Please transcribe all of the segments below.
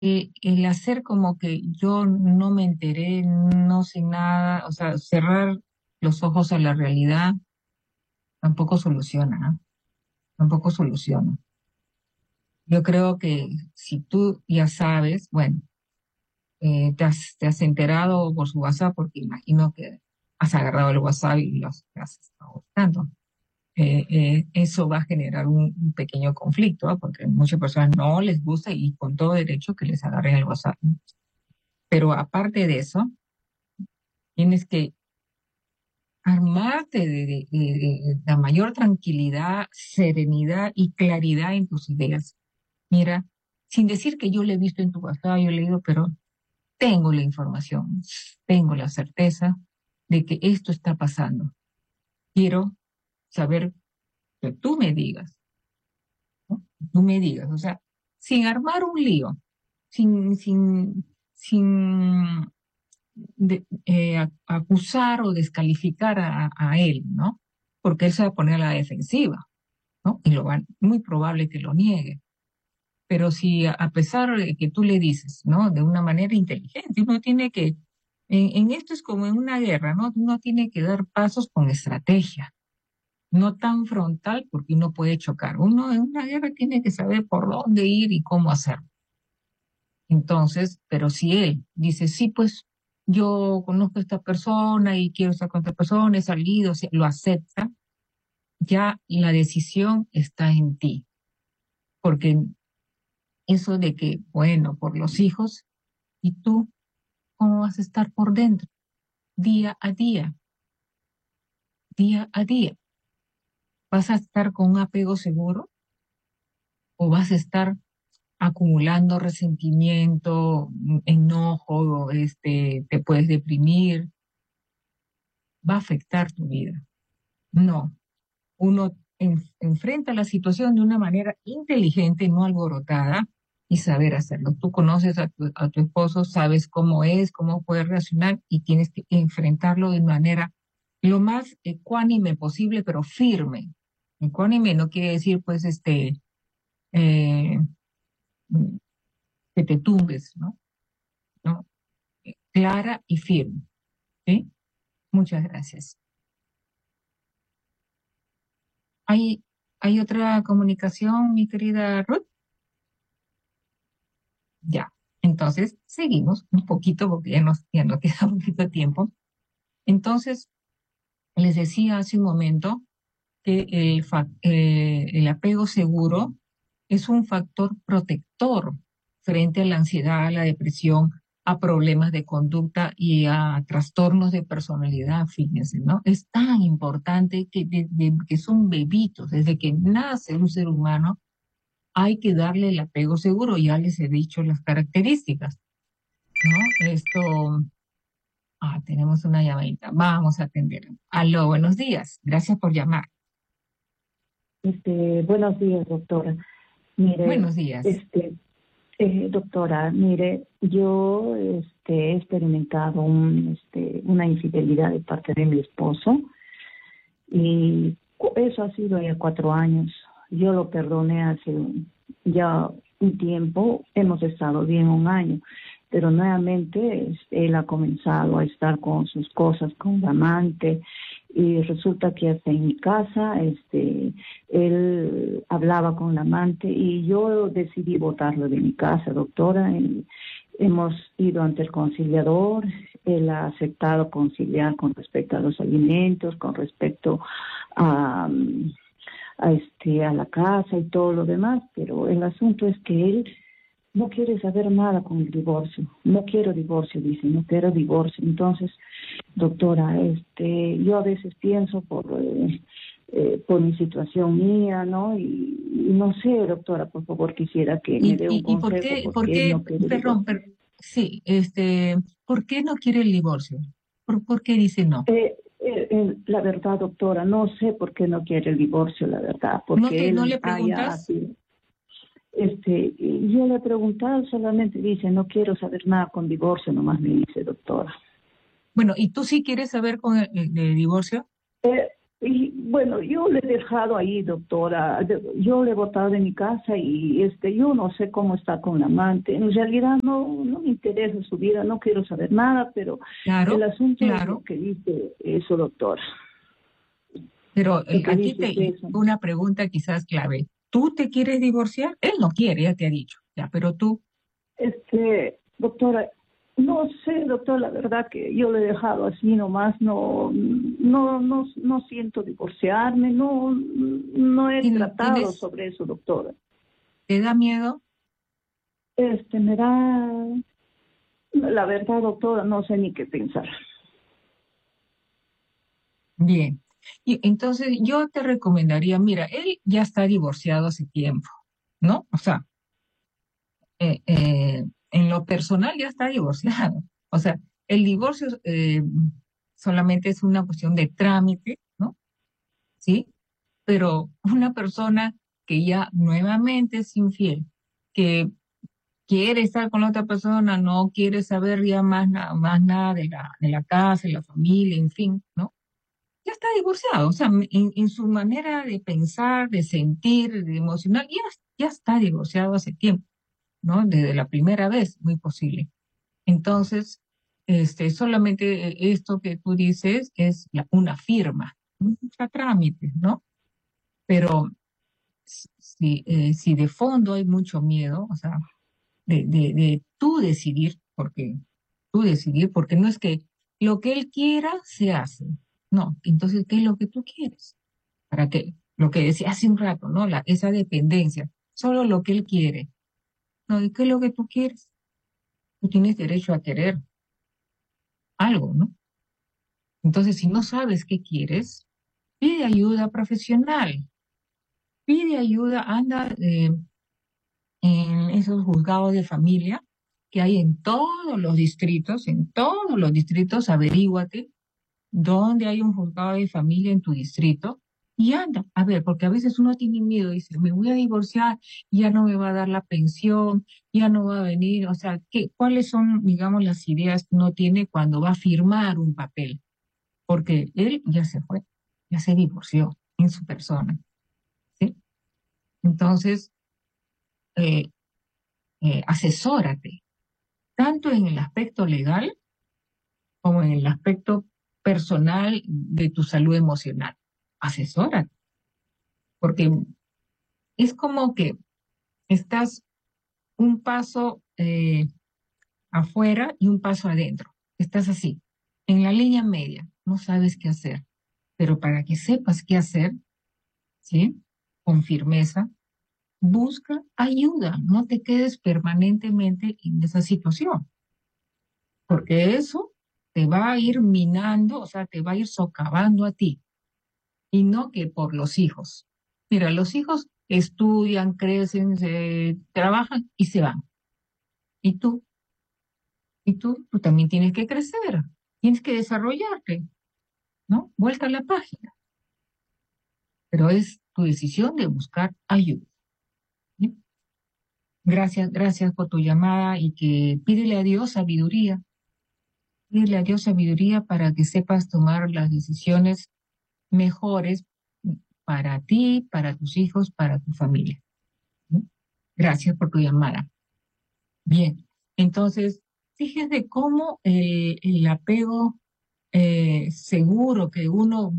el hacer como que yo no me enteré, no sé nada, o sea, cerrar los ojos a la realidad tampoco soluciona, ¿no? Tampoco soluciona. Yo creo que si tú ya sabes, bueno, te has enterado por su WhatsApp, porque imagino que has agarrado el WhatsApp y los has estado buscando. Eso va a generar un pequeño conflicto, ¿ah? Porque a muchas personas no les gusta y con todo derecho que les agarren el WhatsApp, ¿no? Pero aparte de eso, tienes que armarte de la mayor tranquilidad, serenidad y claridad en tus ideas. Mira, sin decir que yo le he visto en tu WhatsApp, yo he leído, pero tengo la información, tengo la certeza de que esto está pasando. Quiero saber que tú me digas, ¿no? Tú me digas, o sea, sin armar un lío, sin acusar o descalificar a él, ¿no? Porque él se va a poner a la defensiva, ¿no? Y muy probable que lo niegue. Pero si a pesar de que tú le dices, ¿no? De una manera inteligente, uno tiene que, en esto es como en una guerra, ¿no? Uno tiene que dar pasos con estrategia, no tan frontal porque uno puede chocar. Uno en una guerra tiene que saber por dónde ir y cómo hacerlo. Entonces, pero si él dice, sí, pues yo conozco a esta persona y quiero estar con esta persona, he salido, lo acepta, ya la decisión está en ti. Porque eso de que, bueno, por los hijos, ¿y tú cómo vas a estar por dentro? Día a día, día a día. ¿Vas a estar con un apego seguro o vas a estar acumulando resentimiento, enojo, te puedes deprimir? Va a afectar tu vida. No, uno enfrenta la situación de una manera inteligente, no alborotada, y saber hacerlo. Tú conoces a tu esposo, sabes cómo es, cómo puede reaccionar y tienes que enfrentarlo de manera lo más ecuánime posible, pero firme. Ecuánime no quiere decir, pues, eh, que te tumbes, ¿no? ¿No? Clara y firme, ¿sí? Muchas gracias. ¿Hay, hay otra comunicación, mi querida Ruth? Ya. Entonces, seguimos un poquito porque ya nos queda un poquito de tiempo. Entonces, les decía hace un momento que el apego seguro es un factor protector frente a la ansiedad, a la depresión, a problemas de conducta y a trastornos de personalidad, fíjense, ¿no? Es tan importante que desde que son bebitos, desde que nace un ser humano, hay que darle el apego seguro. Ya les he dicho las características, ¿no? Tenemos una llamadita. Vamos a atender. Aló, buenos días. Gracias por llamar. Buenos días, doctora. Mire, Buenos días. doctora, mire, yo he experimentado una infidelidad de parte de mi esposo y eso ha sido ya 4 años. Yo lo perdoné hace ya un tiempo, hemos estado bien un año, pero nuevamente él ha comenzado a estar con sus cosas, con la amante, y resulta que hasta en mi casa él hablaba con la amante y yo decidí botarlo de mi casa, doctora. Hemos ido ante el conciliador, él ha aceptado conciliar con respecto a los alimentos, con respecto a, a la casa y todo lo demás, pero el asunto es que él no quiere saber nada con el divorcio. No quiero divorcio, dice, no quiero divorcio. Entonces, doctora, yo a veces pienso por mi situación mía, ¿no? Y no sé, doctora, por favor, quisiera que me dé un ¿Y por consejo qué, porque él no quiere perdón, divorcio. sí, ¿por qué no quiere el divorcio? ¿Por qué dice no? La verdad, doctora, no sé por qué no quiere el divorcio, la verdad, ¿No porque no él le preguntas? yo le he preguntado, solamente dice, no quiero saber nada con divorcio, nomás me dice, doctora. Bueno, ¿y tú sí quieres saber con el divorcio? Y bueno, yo le he dejado ahí, doctora. Yo le he botado de mi casa y yo no sé cómo está con la amante. En realidad no me interesa su vida, no quiero saber nada, pero el Claro, asunto es lo claro, que dice eso, doctora. pero Lo que aquí dice te que eso. una pregunta quizás clave. ¿Tú te quieres divorciar? Él no quiere, ya te ha dicho, ya, pero tú, Doctora, no sé, doctor, la verdad que yo le he dejado así nomás, no siento divorciarme, no he tratado tienes, sobre eso, doctora. te da miedo? Me da, la verdad, doctora, no sé ni qué pensar. Bien. Y entonces yo te recomendaría, mira, él ya está divorciado hace tiempo, ¿no? O sea, en lo personal ya está divorciado. O sea, el divorcio solamente es una cuestión de trámite, ¿no? ¿Sí? Pero una persona que ya nuevamente es infiel, que quiere estar con la otra persona, no quiere saber ya más nada de la casa, de la familia, en fin, ¿no? Ya está divorciado, o sea, en su manera de pensar, de sentir, de emocionar, ya está divorciado hace tiempo, ¿no? Desde la primera vez, muy posible. Entonces, solamente esto que tú dices es una firma, un trámite, ¿no? Pero si de fondo hay mucho miedo, o sea, de tú decidir, porque no es que lo que él quiera se hace, no, entonces, ¿qué es lo que tú quieres? Para que, lo que decía hace un rato, ¿no? Esa dependencia, solo lo que él quiere, ¿no? ¿Y qué es lo que tú quieres? Tú tienes derecho a querer algo, ¿no? Entonces, si no sabes qué quieres, pide ayuda profesional, pide ayuda, anda en esos juzgados de familia que hay en todos los distritos, averíguate dónde hay un juzgado de familia en tu distrito y anda, a ver, porque a veces uno tiene miedo, dice, me voy a divorciar, ya no me va a dar la pensión, ya no va a venir, o sea, ¿cuáles son, digamos, las ideas que uno tiene cuando va a firmar un papel? Porque él ya se fue, ya se divorció en su persona, ¿sí? Entonces, eh, asesórate, tanto en el aspecto legal como en el aspecto personal de tu salud emocional. Asesórate, porque es como que estás un paso afuera y un paso adentro. Estás así, en la línea media, no sabes qué hacer, pero para que sepas qué hacer, ¿sí? Con firmeza, busca ayuda, no te quedes permanentemente en esa situación, porque eso te va a ir minando, o sea, te va a ir socavando a ti, y no que por los hijos. Mira, los hijos estudian, crecen, trabajan y se van. ¿Y tú? ¿Y tú también tienes que crecer, tienes que desarrollarte, ¿no? Vuelta a la página, pero es tu decisión de buscar ayuda. ¿Sí? Gracias, gracias por tu llamada y que pídele a Dios sabiduría para que sepas tomar las decisiones mejores para ti, para tus hijos, para tu familia. ¿Sí? Gracias por tu llamada. Bien, entonces, fíjese cómo el apego seguro que uno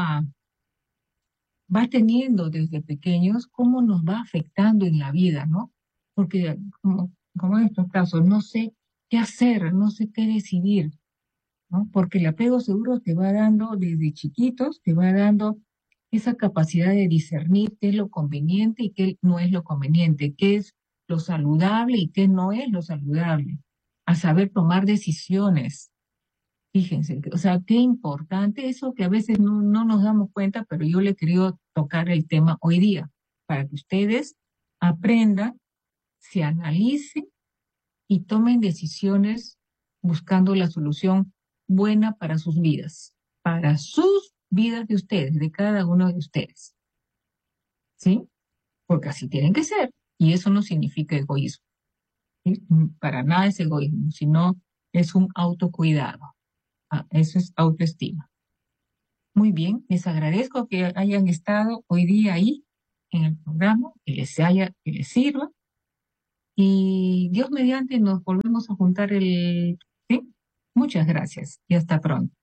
va teniendo desde pequeños, cómo nos va afectando en la vida, ¿no? Porque como en estos casos, no sé qué hacer, no sé qué decidir, ¿no? Porque el apego seguro te va dando desde chiquitos, te va dando esa capacidad de discernir qué es lo conveniente y qué no es lo conveniente, qué es lo saludable y qué no es lo saludable, a saber tomar decisiones. Fíjense, o sea, qué importante eso que a veces no nos damos cuenta, pero yo le he querido tocar el tema hoy día, para que ustedes aprendan, se analicen y tomen decisiones buscando la solución buena para sus vidas de ustedes, de cada uno de ustedes, ¿sí? Porque así tienen que ser, y eso no significa egoísmo, ¿sí? Para nada es egoísmo, sino es un autocuidado, eso es autoestima. Muy bien, les agradezco que hayan estado hoy día ahí en el programa, que les sirva. Y Dios mediante nos volvemos a juntar el... ¿Sí? Muchas gracias y hasta pronto.